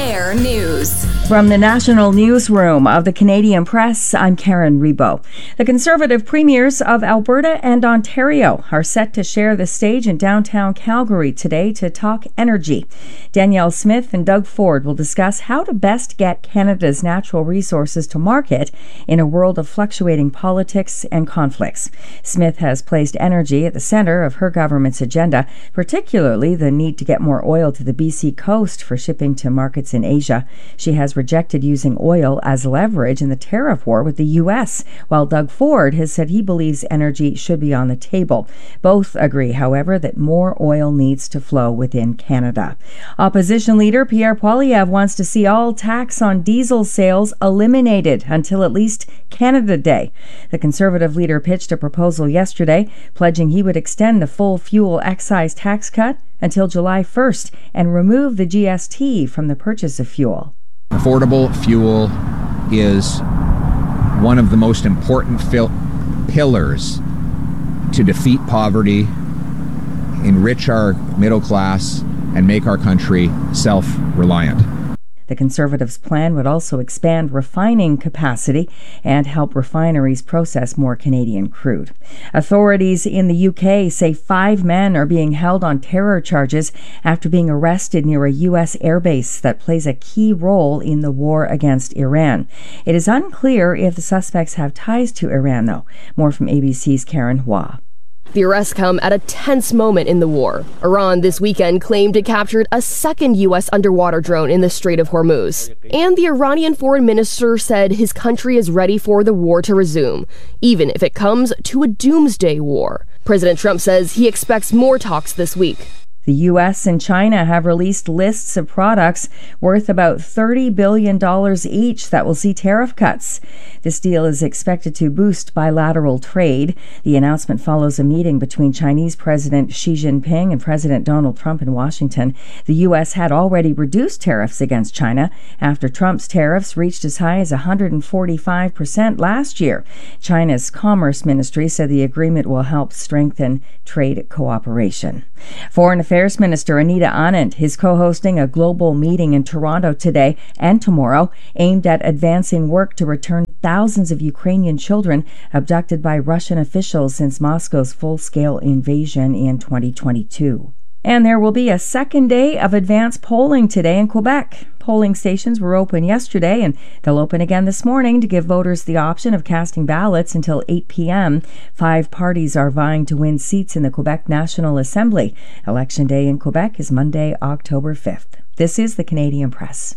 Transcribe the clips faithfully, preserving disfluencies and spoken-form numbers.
On-Air News. From the National Newsroom of the Canadian Press, I'm Karen Rebo. The Conservative premiers of Alberta and Ontario are set to share the stage in downtown Calgary today to talk energy. Danielle Smith and Doug Ford will discuss how to best get Canada's natural resources to market in a world of fluctuating politics and conflicts. Smith has placed energy at the center of her government's agenda, particularly the need to get more oil to the B C coast for shipping to markets in Asia. She has rejected using oil as leverage in the tariff war with the U S, while Doug Ford has said he believes energy should be on the table. Both agree, however, that more oil needs to flow within Canada. Opposition leader Pierre Poilievre wants to see all tax on diesel sales eliminated until at least Canada Day. The Conservative leader pitched a proposal yesterday, pledging he would extend the full fuel excise tax cut until July first and remove the G S T from the purchase of fuel. Affordable fuel is one of the most important fil- pillars to defeat poverty, enrich our middle class, and make our country self-reliant. The Conservatives' plan would also expand refining capacity and help refineries process more Canadian crude. Authorities in the U K say five men are being held on terror charges after being arrested near a U S airbase that plays a key role in the war against Iran. It is unclear if the suspects have ties to Iran, though. More from A B C's Karen Hua. The arrests come at a tense moment in the war. Iran this weekend claimed it captured a second U S underwater drone in the Strait of Hormuz. And the Iranian foreign minister said his country is ready for the war to resume, even if it comes to a doomsday war. President Trump says he expects more talks this week. The U S and China have released lists of products worth about thirty billion dollars each that will see tariff cuts. This deal is expected to boost bilateral trade. The announcement follows a meeting between Chinese President Xi Jinping and President Donald Trump in Washington. The U S had already reduced tariffs against China after Trump's tariffs reached as high as one hundred forty-five percent last year. China's Commerce Ministry said the agreement will help strengthen trade cooperation. Foreign Affairs Minister Anita Anand is co-hosting a global meeting in Toronto today and tomorrow aimed at advancing work to return thousands of Ukrainian children abducted by Russian officials since Moscow's full-scale invasion in twenty twenty-two. And there will be a second day of advance polling today in Quebec. Polling stations were open yesterday, and they'll open again this morning to give voters the option of casting ballots until eight p.m. Five parties are vying to win seats in the Quebec National Assembly. Election day in Quebec is Monday, October fifth. This is the Canadian Press.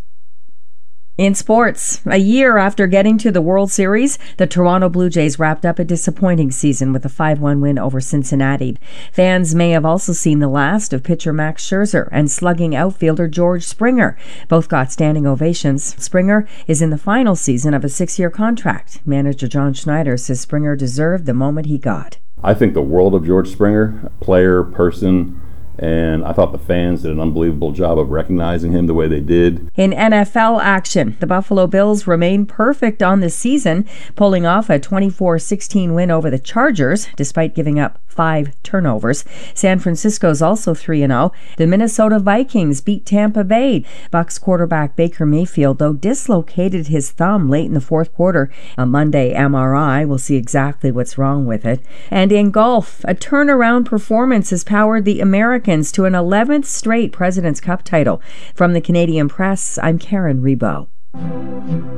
In sports, a year after getting to the World Series, the Toronto Blue Jays wrapped up a disappointing season with a five one win over Cincinnati. Fans may have also seen the last of pitcher Max Scherzer and slugging outfielder George Springer. Both got standing ovations. Springer is in the final season of a six-year contract. Manager John Schneider says Springer deserved the moment he got. I think the world of George Springer, player, person, and I thought the fans did an unbelievable job of recognizing him the way they did. In N F L action, the Buffalo Bills remain perfect on the season, pulling off a twenty-four sixteen win over the Chargers, despite giving up five turnovers. San Francisco's also three and oh. The Minnesota Vikings beat Tampa Bay. Bucs quarterback Baker Mayfield, though, dislocated his thumb late in the fourth quarter. A Monday M R I will see exactly what's wrong with it. And in golf, a turnaround performance has powered the Americans to an eleventh straight President's Cup title. From the Canadian Press, I'm Karen Rebo.